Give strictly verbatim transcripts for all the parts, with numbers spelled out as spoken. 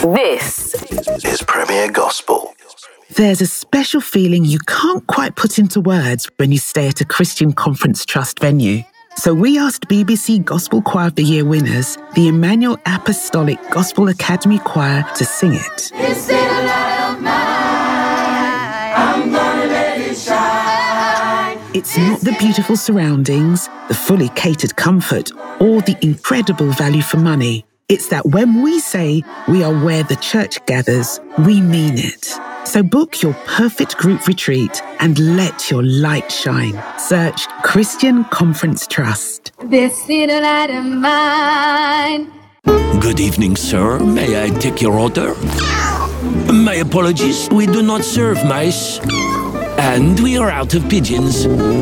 This is Premier Gospel. There's a special feeling you can't quite put into words when you stay at a Christian Conference Trust venue. So we asked B B C Gospel Choir of the Year winners, the Emmanuel Apostolic Gospel Academy Choir, to sing it. This little light of mine, I'm gonna let it shine. It's not the beautiful surroundings, the fully catered comfort, or the incredible value for money. It's that when we say we are where the church gathers, we mean it. So book your perfect group retreat and let your light shine. Search Christian Conference Trust. This little light of mine. Good evening, sir. May I take your order? My apologies, we do not serve mice. And we are out of pigeons.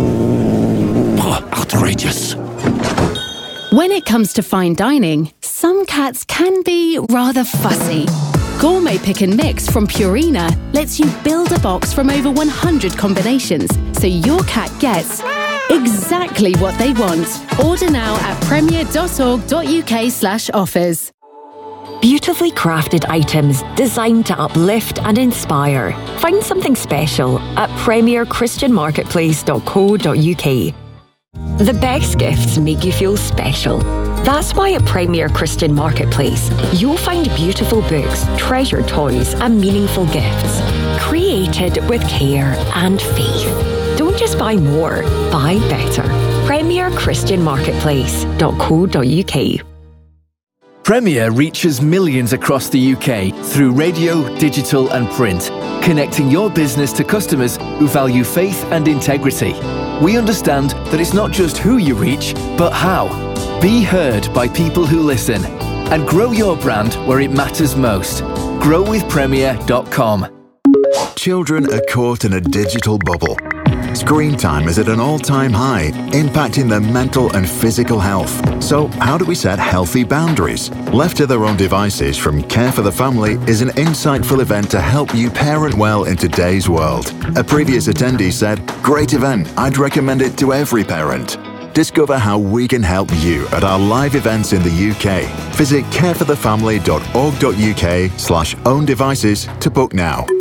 Oh, outrageous. When it comes to fine dining, some cats can be rather fussy. Gourmet Pick and Mix from Purina lets you build a box from over one hundred combinations, so your cat gets exactly what they want. Order now at premier.org.uk slash offers. Beautifully crafted items designed to uplift and inspire. Find something special at premier christian marketplace dot co dot uk. The best gifts make you feel special. That's why at Premier Christian Marketplace, you'll find beautiful books, treasured toys, and meaningful gifts, created with care and faith. Don't just buy more, buy better. premier christian marketplace dot co dot uk. Premier reaches millions across the U K through radio, digital and print, connecting your business to customers who value faith and integrity. We understand that it's not just who you reach, but how. Be heard by people who listen and grow your brand where it matters most. grow with premier dot com. Children are caught in a digital bubble. Screen time is at an all-time high, impacting their mental and physical health. So how do we set healthy boundaries? Left to their own devices from Care for the Family is an insightful event to help you parent well in today's world. A previous attendee said, "Great event, I'd recommend it to every parent." Discover how we can help you at our live events in the U K. Visit care for the family dot org dot uk slash own devices to book now.